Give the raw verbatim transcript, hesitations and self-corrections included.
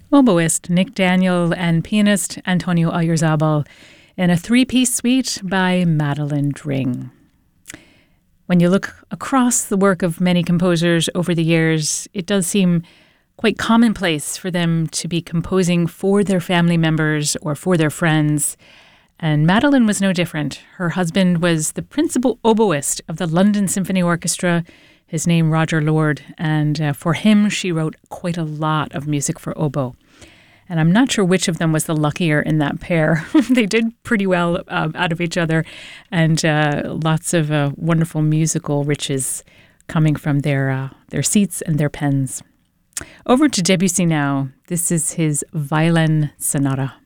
Oboist Nick Daniel and pianist Antonio Oyarzabal in a three-piece suite by Madeleine Dring. When you look across the work of many composers over the years, it does seem quite commonplace for them to be composing for their family members or for their friends. And Madeleine was no different. Her husband was the principal oboist of the London Symphony Orchestra, his name Roger Lord, and uh, for him she wrote quite a lot of music for oboe. And I'm not sure which of them was the luckier in that pair. They did pretty well uh, out of each other, and uh, lots of uh, wonderful musical riches coming from their uh, their seats and their pens. Over to Debussy now. This is his Violin Sonata.